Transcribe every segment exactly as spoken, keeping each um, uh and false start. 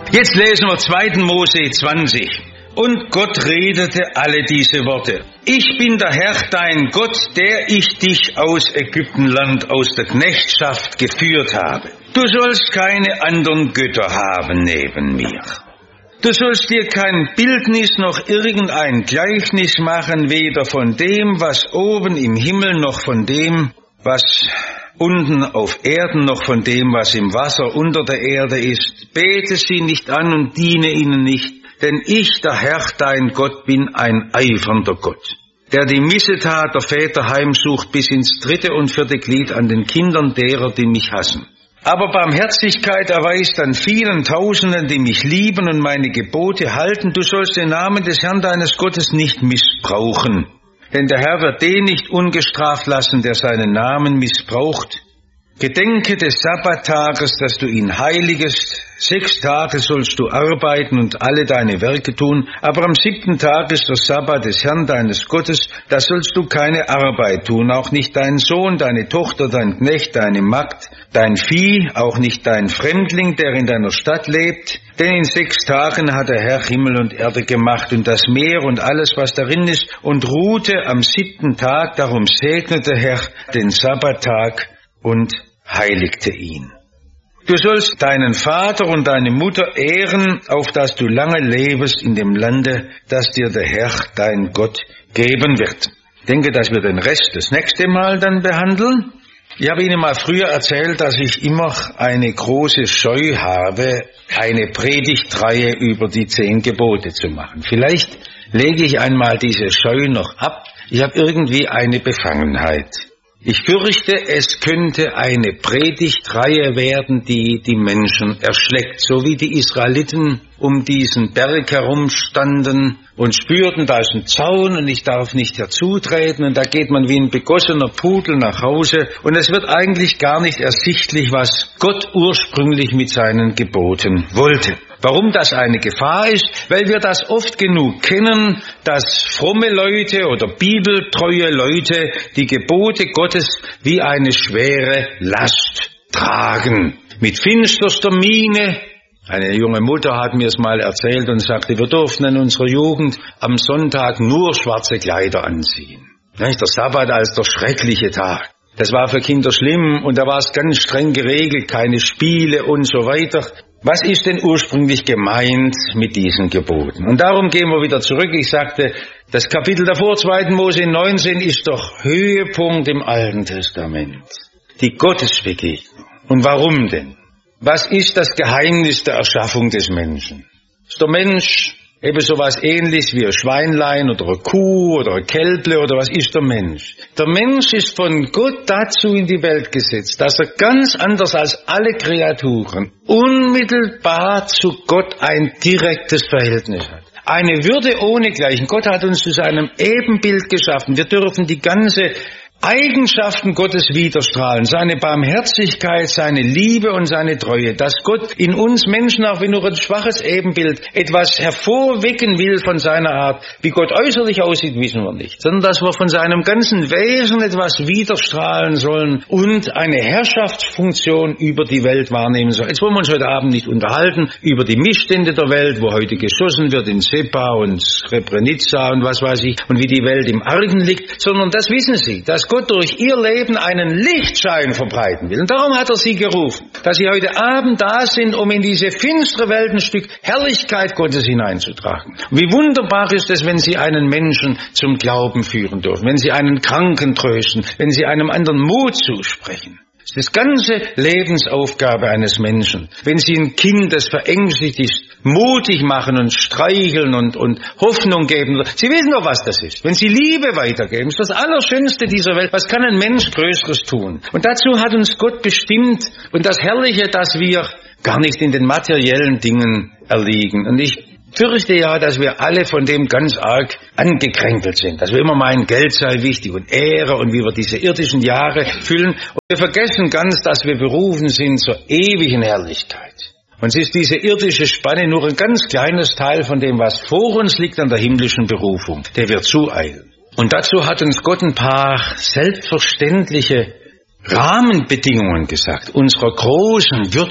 Jetzt lesen wir zweiten Mose zwanzig. Und Gott redete alle diese Worte. Ich bin der Herr, dein Gott, der ich dich aus Ägyptenland, aus der Knechtschaft geführt habe. Du sollst keine anderen Götter haben neben mir. Du sollst dir kein Bildnis noch irgendein Gleichnis machen, weder von dem, was oben im Himmel, noch von dem, was unten auf Erden, noch von dem, was im Wasser unter der Erde ist. Bete sie nicht an und diene ihnen nicht, denn ich, der Herr, dein Gott, bin ein eifernder Gott, der die Missetat der Väter heimsucht bis ins dritte und vierte Glied an den Kindern derer, die mich hassen. Aber Barmherzigkeit erweist an vielen Tausenden, die mich lieben und meine Gebote halten. Du sollst den Namen des Herrn deines Gottes nicht missbrauchen. Denn der Herr wird den nicht ungestraft lassen, der seinen Namen missbraucht. Gedenke des Sabbattages, dass du ihn heiligest. Sechs Tage sollst du arbeiten und alle deine Werke tun, aber am siebten Tag ist der Sabbat des Herrn deines Gottes, da sollst du keine Arbeit tun, auch nicht dein Sohn, deine Tochter, dein Knecht, deine Magd, dein Vieh, auch nicht dein Fremdling, der in deiner Stadt lebt. Denn in sechs Tagen hat der Herr Himmel und Erde gemacht und das Meer und alles, was darin ist, und ruhte am siebten Tag, darum segnete der Herr den Sabbattag und heiligte ihn. Du sollst deinen Vater und deine Mutter ehren, auf dass du lange lebest in dem Lande, das dir der Herr, dein Gott, geben wird. Ich denke, dass wir den Rest das nächste Mal dann behandeln. Ich habe Ihnen mal früher erzählt, dass ich immer eine große Scheu habe, eine Predigtreihe über die zehn Gebote zu machen. Vielleicht lege ich einmal diese Scheu noch ab. Ich habe irgendwie eine Befangenheit. Ich fürchte, es könnte eine Predigtreihe werden, die die Menschen erschlägt, so wie die Israeliten um diesen Berg herumstanden und spürten, da ist ein Zaun und ich darf nicht herzutreten, und da geht man wie ein begossener Pudel nach Hause, und es wird eigentlich gar nicht ersichtlich, was Gott ursprünglich mit seinen Geboten wollte. Warum das eine Gefahr ist? Weil wir das oft genug kennen, dass fromme Leute oder bibeltreue Leute die Gebote Gottes wie eine schwere Last tragen. Mit finsterster Miene. Eine junge Mutter hat mir es mal erzählt und sagte, wir durften in unserer Jugend am Sonntag nur schwarze Kleider anziehen. Der Sabbat als der schreckliche Tag. Das war für Kinder schlimm, und da war es ganz streng geregelt, keine Spiele und so weiter. Was ist denn ursprünglich gemeint mit diesen Geboten? Und darum gehen wir wieder zurück. Ich sagte, das Kapitel davor, zweiten Mose neunzehn, ist doch Höhepunkt im Alten Testament. Die Gottesbegegnung. Und warum denn? Was ist das Geheimnis der Erschaffung des Menschen? Ist der Mensch eben so was Ähnliches wie ein Schweinlein oder eine Kuh oder ein Kälble, oder was ist der Mensch? Der Mensch ist von Gott dazu in die Welt gesetzt, dass er ganz anders als alle Kreaturen unmittelbar zu Gott ein direktes Verhältnis hat. Eine Würde ohnegleichen. Gott hat uns zu seinem Ebenbild geschaffen. Wir dürfen die ganze Eigenschaften Gottes widerstrahlen, seine Barmherzigkeit, seine Liebe und seine Treue, dass Gott in uns Menschen, auch wenn nur ein schwaches Ebenbild, etwas hervorwecken will von seiner Art. Wie Gott äußerlich aussieht, wissen wir nicht, sondern dass wir von seinem ganzen Wesen etwas widerstrahlen sollen und eine Herrschaftsfunktion über die Welt wahrnehmen sollen. Jetzt wollen wir uns heute Abend nicht unterhalten über die Missstände der Welt, wo heute geschossen wird in Sepa und Srebrenica und was weiß ich, und wie die Welt im Argen liegt, sondern das wissen Sie, dass Gott durch ihr Leben einen Lichtschein verbreiten will. Und darum hat er sie gerufen, dass sie heute Abend da sind, um in diese finstere Welt ein Stück Herrlichkeit Gottes hineinzutragen. Und wie wunderbar ist es, wenn sie einen Menschen zum Glauben führen dürfen, wenn sie einen Kranken trösten, wenn sie einem anderen Mut zusprechen. Das ist die ganze Lebensaufgabe eines Menschen. Wenn Sie ein Kind, das verängstigt ist, mutig machen und streicheln und, und Hoffnung geben. Sie wissen doch, was das ist. Wenn Sie Liebe weitergeben, ist das Allerschönste dieser Welt. Was kann ein Mensch Größeres tun? Und dazu hat uns Gott bestimmt. Und das Herrliche, dass wir gar nicht in den materiellen Dingen erliegen. Und ich fürchte ja, dass wir alle von dem ganz arg angekränkelt sind, dass wir immer meinen, Geld sei wichtig und Ehre und wie wir diese irdischen Jahre füllen. Und wir vergessen ganz, dass wir berufen sind zur ewigen Herrlichkeit. Und es ist diese irdische Spanne nur ein ganz kleines Teil von dem, was vor uns liegt an der himmlischen Berufung, der wir zueilen. Und dazu hat uns Gott ein paar selbstverständliche Rahmenbedingungen gesagt, unserer großen Würde,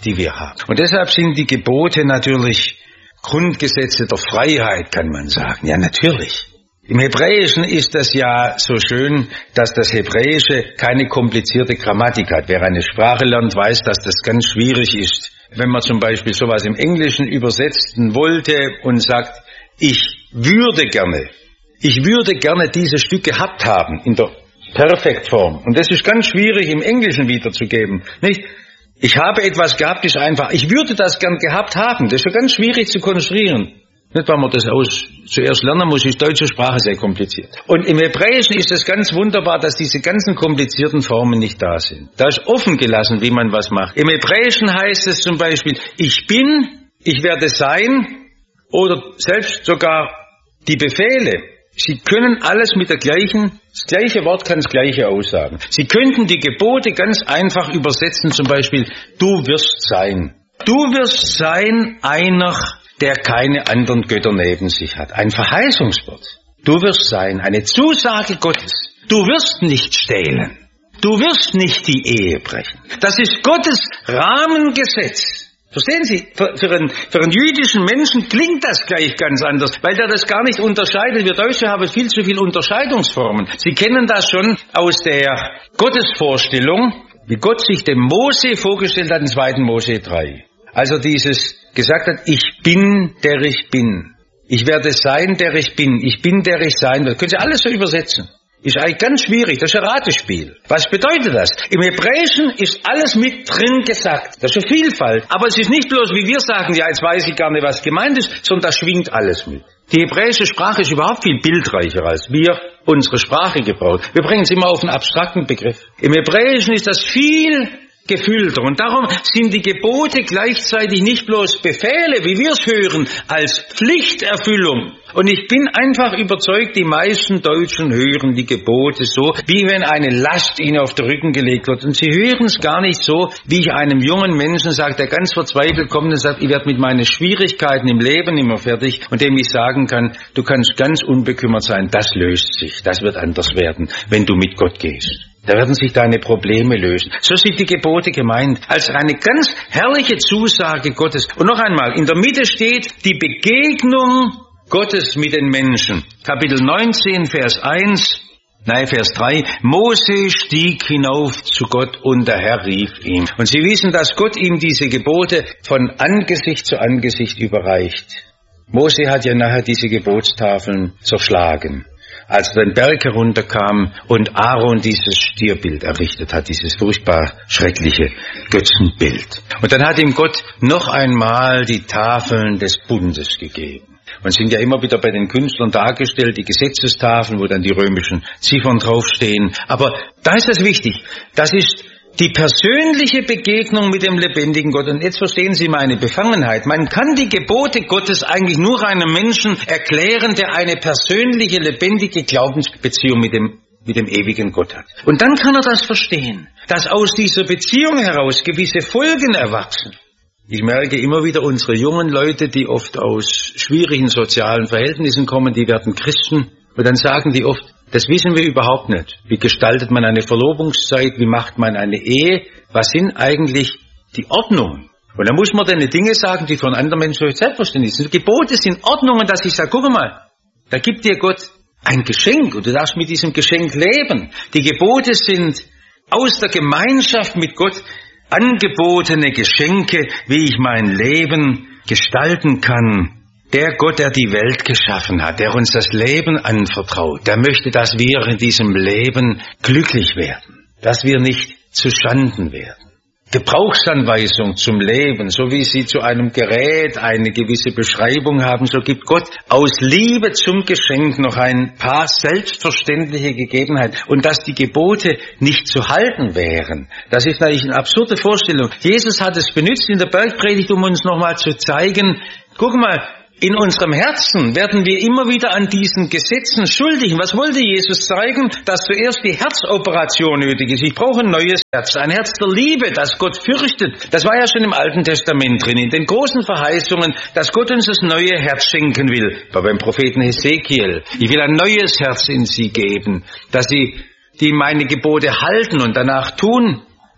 die wir haben. Und deshalb sind die Gebote natürlich Grundgesetze der Freiheit, kann man sagen. Ja, natürlich. Im Hebräischen ist das ja so schön, dass das Hebräische keine komplizierte Grammatik hat. Wer eine Sprache lernt, weiß, dass das ganz schwierig ist. Wenn man zum Beispiel sowas im Englischen übersetzen wollte und sagt, ich würde gerne, ich würde gerne dieses Stück gehabt haben in der Perfektform. Und das ist ganz schwierig im Englischen wiederzugeben, nicht? Ich habe etwas gehabt, ist einfach, ich würde das gern gehabt haben. Das ist schon ganz schwierig zu konstruieren. Nicht, weil man das aus, zuerst lernen muss, ist deutsche Sprache sehr kompliziert. Und im Hebräischen ist es ganz wunderbar, dass diese ganzen komplizierten Formen nicht da sind. Da ist offen gelassen, wie man was macht. Im Hebräischen heißt es zum Beispiel, ich bin, ich werde sein, oder selbst sogar die Befehle. Sie können alles mit der gleichen, das gleiche Wort kann das gleiche aussagen. Sie könnten die Gebote ganz einfach übersetzen, zum Beispiel, du wirst sein. Du wirst sein einer, der keine anderen Götter neben sich hat. Ein Verheißungswort. Du wirst sein, eine Zusage Gottes. Du wirst nicht stehlen. Du wirst nicht die Ehe brechen. Das ist Gottes Rahmengesetz. Verstehen Sie, für, für, einen, für einen jüdischen Menschen klingt das gleich ganz anders, weil der das gar nicht unterscheidet. Wir Deutsche haben viel zu viele Unterscheidungsformen. Sie kennen das schon aus der Gottesvorstellung, wie Gott sich dem Mose vorgestellt hat in zweiten Mose drei. Also dieses gesagt hat, ich bin, der ich bin. Ich werde sein, der ich bin. Ich bin, der ich sein will. Können Sie alles so übersetzen? Ist eigentlich ganz schwierig, das ist ein Ratespiel. Was bedeutet das? Im Hebräischen ist alles mit drin gesagt. Das ist eine Vielfalt. Aber es ist nicht bloß, wie wir sagen, ja, jetzt weiß ich gar nicht, was gemeint ist, sondern da schwingt alles mit. Die hebräische Sprache ist überhaupt viel bildreicher, als wir unsere Sprache gebrauchen. Wir bringen es immer auf einen abstrakten Begriff. Im Hebräischen ist das viel gefühlter. Und darum sind die Gebote gleichzeitig nicht bloß Befehle, wie wir es hören, als Pflichterfüllung. Und ich bin einfach überzeugt, die meisten Deutschen hören die Gebote so, wie wenn eine Last ihnen auf den Rücken gelegt wird. Und sie hören es gar nicht so, wie ich einem jungen Menschen sage, der ganz verzweifelt kommt und sagt, ich werde mit meinen Schwierigkeiten im Leben immer fertig, und dem ich sagen kann, du kannst ganz unbekümmert sein, das löst sich, das wird anders werden, wenn du mit Gott gehst. Da werden sich deine Probleme lösen. So sind die Gebote gemeint, als eine ganz herrliche Zusage Gottes. Und noch einmal, in der Mitte steht die Begegnung Gottes mit den Menschen. Kapitel neunzehn, Vers eins, nein, Vers drei. Mose stieg hinauf zu Gott und der Herr rief ihm. Und Sie wissen, dass Gott ihm diese Gebote von Angesicht zu Angesicht überreicht. Mose hat ja nachher diese Gebotstafeln zerschlagen, als er den Berg herunterkam und Aaron dieses Stierbild errichtet hat, dieses furchtbar schreckliche Götzenbild. Und dann hat ihm Gott noch einmal die Tafeln des Bundes gegeben. Und sind ja immer wieder bei den Künstlern dargestellt, die Gesetzestafeln, wo dann die römischen Ziffern draufstehen. Aber da ist das wichtig. Das ist die persönliche Begegnung mit dem lebendigen Gott. Und jetzt verstehen Sie meine Befangenheit. Man kann die Gebote Gottes eigentlich nur einem Menschen erklären, der eine persönliche, lebendige Glaubensbeziehung mit dem, mit dem ewigen Gott hat. Und dann kann er das verstehen, dass aus dieser Beziehung heraus gewisse Folgen erwachsen. Ich merke immer wieder unsere jungen Leute, die oft aus schwierigen sozialen Verhältnissen kommen, die werden Christen. Und dann sagen die oft, das wissen wir überhaupt nicht. Wie gestaltet man eine Verlobungszeit? Wie macht man eine Ehe? Was sind eigentlich die Ordnungen? Und dann muss man dann Dinge sagen, die von anderen Menschen selbstverständlich sind. Gebote sind Ordnungen, dass ich sage, guck mal, da gibt dir Gott ein Geschenk und du darfst mit diesem Geschenk leben. Die Gebote sind aus der Gemeinschaft mit Gott angebotene Geschenke, wie ich mein Leben gestalten kann. Der Gott, der die Welt geschaffen hat, der uns das Leben anvertraut, der möchte, dass wir in diesem Leben glücklich werden, dass wir nicht zu Schanden werden. Gebrauchsanweisung zum Leben, so wie sie zu einem Gerät eine gewisse Beschreibung haben, so gibt Gott aus Liebe zum Geschenk noch ein paar selbstverständliche Gegebenheiten. Und dass die Gebote nicht zu halten wären, das ist natürlich eine absurde Vorstellung. Jesus hat es benutzt in der Bergpredigt, um uns nochmal zu zeigen, guck mal, in unserem Herzen werden wir immer wieder an diesen Gesetzen schuldig. Was wollte Jesus zeigen? Dass zuerst die Herzoperation nötig ist. Ich brauche ein neues Herz, ein Herz der Liebe, das Gott fürchtet. Das war ja schon im Alten Testament drin, in den großen Verheißungen, dass Gott uns das neue Herz schenken will. Bei beim Propheten Hesekiel. Ich will ein neues Herz in sie geben, dass sie die meine Gebote halten und danach tun.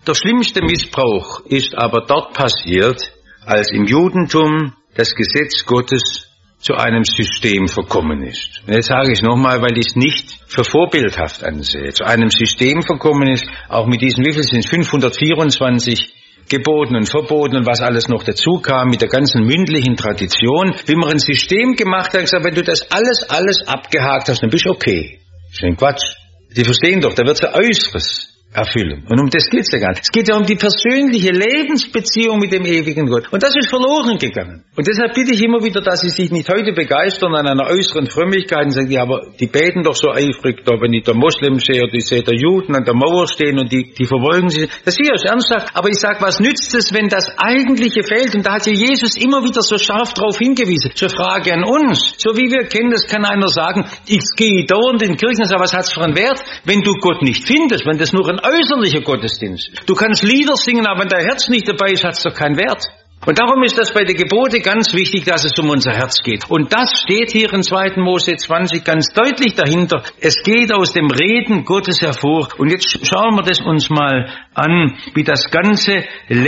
Der schlimmste Missbrauch ist aber dort passiert, als im Judentum das Gesetz Gottes zu einem System verkommen ist. Und jetzt sage ich nochmal, weil ich es nicht für vorbildhaft ansehe, zu einem System verkommen ist, auch mit diesen, wie viel sind es, fünfhundertvierundzwanzig Geboten und Verboten und was alles noch dazu kam, mit der ganzen mündlichen Tradition, wie man ein System gemacht hat, gesagt, wenn du das alles, alles abgehakt hast, dann bist du okay. Das ist ein Quatsch. Sie verstehen doch, da wird es ein Äußeres erfüllen. Und um das geht's ja gar nicht. Es geht ja um die persönliche Lebensbeziehung mit dem ewigen Gott. Und das ist verloren gegangen. Und deshalb bitte ich immer wieder, dass Sie sich nicht heute begeistern an einer äußeren Frömmigkeit und sagen, ja, aber die beten doch so eifrig da, wenn ich der Moslem sehe oder ich sehe der Juden an der Mauer stehen und die, die verfolgen sie. Das ist ja ernsthaft. Aber ich sage, was nützt es, wenn das Eigentliche fehlt? Und da hat ja Jesus immer wieder so scharf darauf hingewiesen. Zur Frage an uns. So wie wir kennen, das kann einer sagen, ich gehe dauernd in Kirchen, aber was hat's für einen Wert, wenn du Gott nicht findest, wenn das nur ein äußerlicher Gottesdienst. Du kannst Lieder singen, aber wenn dein Herz nicht dabei ist, hat es doch keinen Wert. Und darum ist das bei den Geboten ganz wichtig, dass es um unser Herz geht. Und das steht hier in zweiten Mose zwanzig ganz deutlich dahinter. Es geht aus dem Reden Gottes hervor. Und jetzt schauen wir das uns mal an, wie das ganze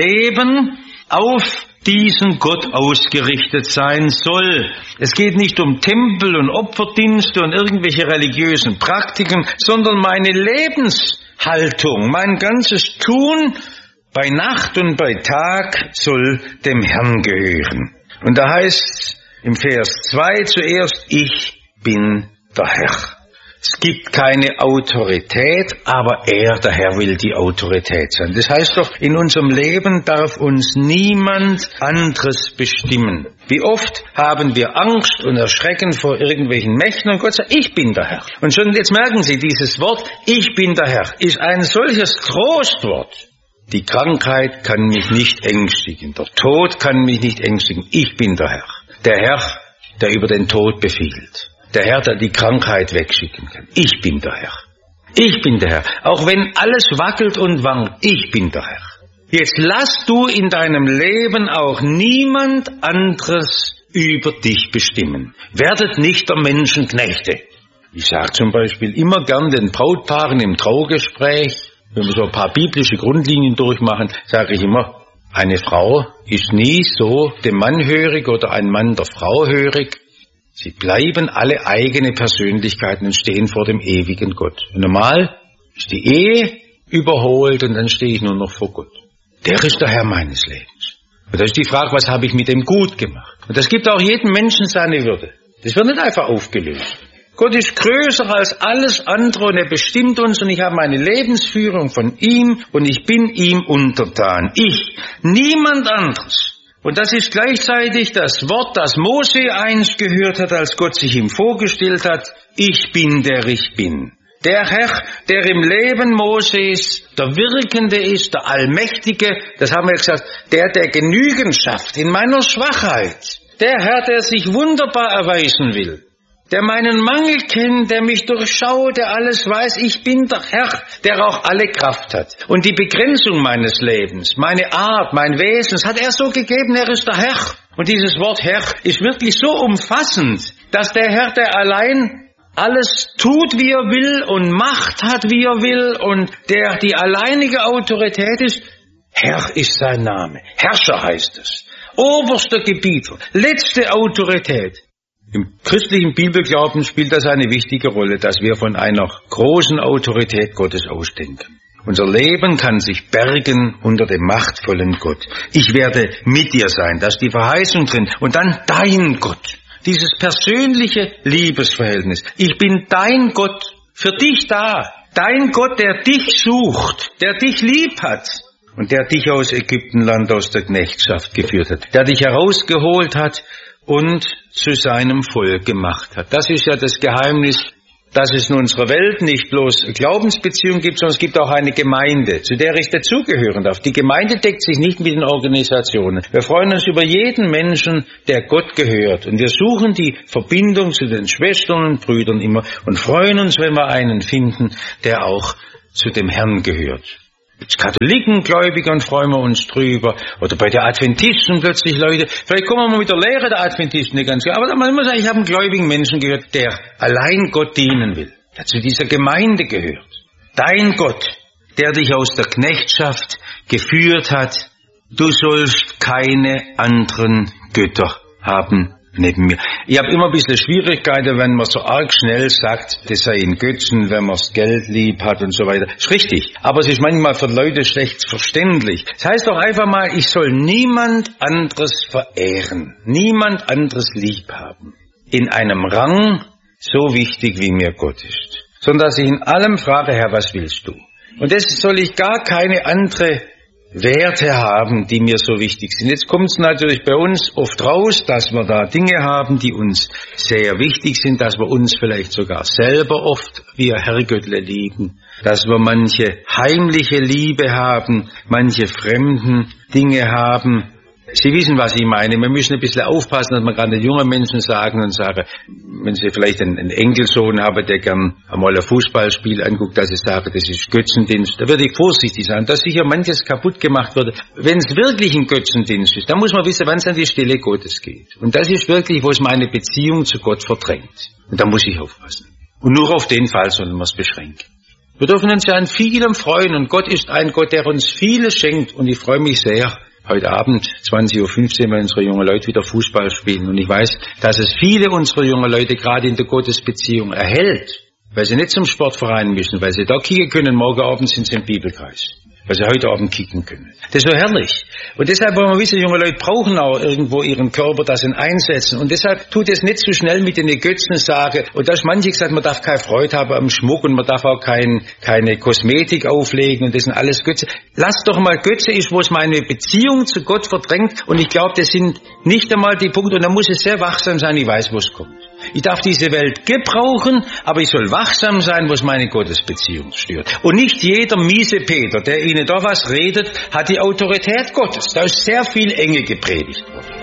Leben auf diesen Gott ausgerichtet sein soll. Es geht nicht um Tempel und Opferdienste und irgendwelche religiösen Praktiken, sondern meine Lebenshaltung, mein ganzes Tun bei Nacht und bei Tag soll dem Herrn gehören. Und da heißt es im Vers zwei zuerst, ich bin der Herr. Es gibt keine Autorität, aber er, der Herr, will die Autorität sein. Das heißt doch, in unserem Leben darf uns niemand anderes bestimmen. Wie oft haben wir Angst und Erschrecken vor irgendwelchen Mächten und Gott sagt, ich bin der Herr. Und schon jetzt merken Sie, dieses Wort, ich bin der Herr, ist ein solches Trostwort. Die Krankheit kann mich nicht ängstigen, der Tod kann mich nicht ängstigen. Ich bin der Herr. Der Herr, der über den Tod befiehlt. Der Herr, der die Krankheit wegschicken kann. Ich bin der Herr. Ich bin der Herr. Auch wenn alles wackelt und wankt, ich bin der Herr. Jetzt lass du in deinem Leben auch niemand anderes über dich bestimmen. Werdet nicht der Menschen Knechte. Ich sage zum Beispiel immer gern den Brautpaaren im Traugespräch, wenn wir so ein paar biblische Grundlinien durchmachen, sage ich immer, eine Frau ist nie so dem Mann hörig oder ein Mann der Frau hörig. Sie bleiben alle eigene Persönlichkeiten und stehen vor dem ewigen Gott. Und normal ist die Ehe überholt und dann stehe ich nur noch vor Gott. Der ist der Herr meines Lebens. Und da ist die Frage, was habe ich mit dem gut gemacht? Und das gibt auch jedem Menschen seine Würde. Das wird nicht einfach aufgelöst. Gott ist größer als alles andere und er bestimmt uns und ich habe meine Lebensführung von ihm und ich bin ihm untertan. Ich, niemand anderes. Und das ist gleichzeitig das Wort, das Mose einst gehört hat, als Gott sich ihm vorgestellt hat, ich bin, der ich bin. Der Herr, der im Leben Moses der Wirkende ist, der Allmächtige, das haben wir gesagt, der, der Genügen schafft in meiner Schwachheit. Der Herr, der sich wunderbar erweisen will. Der meinen Mangel kennt, der mich durchschaut, der alles weiß, ich bin der Herr, der auch alle Kraft hat. Und die Begrenzung meines Lebens, meine Art, mein Wesen, das hat er so gegeben, er ist der Herr. Und dieses Wort Herr ist wirklich so umfassend, dass der Herr, der allein alles tut, wie er will und Macht hat, wie er will und der die alleinige Autorität ist, Herr ist sein Name. Herrscher heißt es. Oberster Gebieter, letzte Autorität. Im christlichen Bibelglauben spielt das eine wichtige Rolle, dass wir von einer großen Autorität Gottes ausdenken. Unser Leben kann sich bergen unter dem machtvollen Gott. Ich werde mit dir sein, da ist die Verheißung drin. Und dann dein Gott, dieses persönliche Liebesverhältnis. Ich bin dein Gott, für dich da. Dein Gott, der dich sucht, der dich lieb hat. Und der dich aus Ägyptenland, aus der Knechtschaft geführt hat. Der dich herausgeholt hat und zu seinem Volk gemacht hat. Das ist ja das Geheimnis, dass es in unserer Welt nicht bloß Glaubensbeziehungen gibt, sondern es gibt auch eine Gemeinde, zu der ich dazugehören darf. Die Gemeinde deckt sich nicht mit den Organisationen. Wir freuen uns über jeden Menschen, der Gott gehört. Und wir suchen die Verbindung zu den Schwestern und Brüdern immer und freuen uns, wenn wir einen finden, der auch zu dem Herrn gehört. Als Katholiken, Gläubige und freuen wir uns drüber. Oder bei der Adventisten plötzlich Leute. Vielleicht kommen wir mit der Lehre der Adventisten nicht ganz klar. Aber man muss sagen, ich habe einen gläubigen Menschen gehört, der allein Gott dienen will. Der zu dieser Gemeinde gehört. Dein Gott, der dich aus der Knechtschaft geführt hat, du sollst keine anderen Götter haben neben mir. Ich habe immer ein bisschen Schwierigkeiten, wenn man so arg schnell sagt, das sei ein Götzen, wenn man das Geld lieb hat und so weiter. Ist richtig, aber es ist manchmal für Leute schlecht verständlich. Das heißt doch einfach mal, ich soll niemand anderes verehren, niemand anderes lieb haben. In einem Rang so wichtig, wie mir Gott ist. Sondern dass ich in allem frage, Herr, was willst du? Und das soll ich gar keine andere Werte haben, die mir so wichtig sind. Jetzt kommt es natürlich bei uns oft raus, dass wir da Dinge haben, die uns sehr wichtig sind, dass wir uns vielleicht sogar selber oft wie Herrgöttle lieben, dass wir manche heimliche Liebe haben, manche fremden Dinge haben. Sie wissen, was ich meine. Wir müssen ein bisschen aufpassen, dass wir gerade jungen Menschen sagen und sagen, wenn sie vielleicht einen, einen Enkelsohn haben, der gern einmal ein Fußballspiel anguckt, dass sie sagen, das ist Götzendienst. Da würde ich vorsichtig sein, dass sicher manches kaputt gemacht wird. Wenn es wirklich ein Götzendienst ist, dann muss man wissen, wann es an die Stelle Gottes geht. Und das ist wirklich, wo es meine Beziehung zu Gott verdrängt. Und da muss ich aufpassen. Und nur auf den Fall sollen wir es beschränken. Wir dürfen uns ja an vielem freuen und Gott ist ein Gott, der uns vieles schenkt und ich freue mich sehr, heute Abend, zwanzig Uhr fünfzehn, wenn unsere jungen Leute wieder Fußball spielen. Und ich weiß, dass es viele unserer jungen Leute gerade in der Gottesbeziehung erhält, weil sie nicht zum Sportverein müssen, weil sie da kicken können, morgen Abend sind sie im Bibelkreis, weil sie heute Abend kicken können. Das ist so herrlich. Und deshalb wollen wir wissen, junge Leute brauchen auch irgendwo ihren Körper, das ihn einsetzen. Und deshalb tut es nicht so schnell mit den Götzen sagen. Und da ist manche gesagt, man darf keine Freude haben am Schmuck und man darf auch kein, keine Kosmetik auflegen und das sind alles Götze. Lass doch mal Götze ist, wo es meine Beziehung zu Gott verdrängt. Und ich glaube, das sind nicht einmal die Punkte. Und da muss es sehr wachsam sein, ich weiß, wo es kommt. Ich darf diese Welt gebrauchen, aber ich soll wachsam sein, was meine Gottesbeziehung stört. Und nicht jeder miese Peter, der Ihnen da was redet, hat die Autorität Gottes. Da ist sehr viel Enge gepredigt worden.